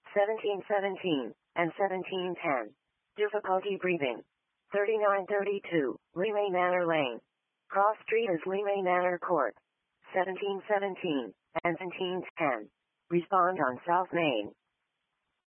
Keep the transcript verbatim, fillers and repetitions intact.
seventeen seventeen, and seventeen ten. Difficulty breathing. thirty-nine thirty-two, Leeway Manor Lane. Cross Street is Leeway Manor Court. seventeen seventeen, and seventeen ten. Respond on South Main.